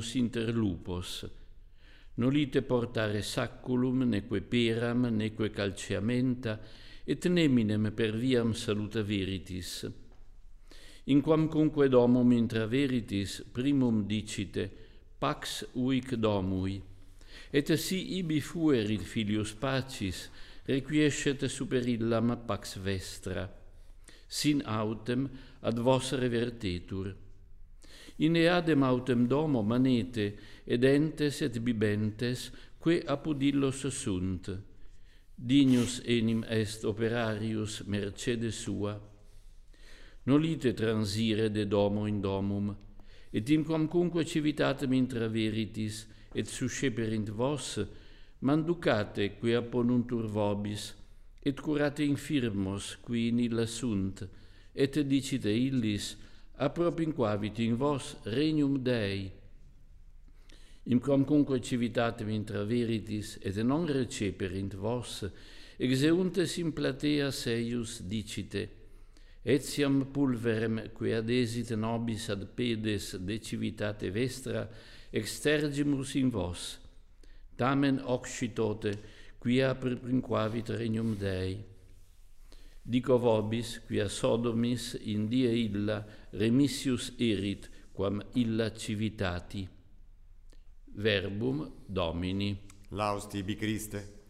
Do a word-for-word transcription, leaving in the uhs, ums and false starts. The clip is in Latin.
omnios interlupos. Nolite portare sacculum, neque peram, neque calceamenta, et neminem per viam saluta veritis. In quamcunque domum intra veritis primum dicite, pax uic domui, et si ibi fuerit filius pacis, requiescet super illam pax vestra. Sin autem ad vos revertetur. In eadem autem domo manete, ed entes et bibentes, que apud illos sunt. Dignus enim est operarius mercede sua. Nolite transire de domo in domum, et in quamcunque civitatem intra veritis, et susceperint vos, manducate que apponuntur vobis, et curate infirmos qui in illa sunt, et dicite illis, appropinquavit in vos regnum Dei. In quamcunque civitatem intra veritis, et non receperint vos, exeuntes in platea seius dicite, etiam pulverem que adesit nobis ad pedes de civitate vestra, extergimus in vos. Tamen occidite, quia appropinquavit regnum Dei. Dico vobis, quia Sodomis in die illa remissius erit, quam illa civitati. Verbum Domini. Laus tibi Christe.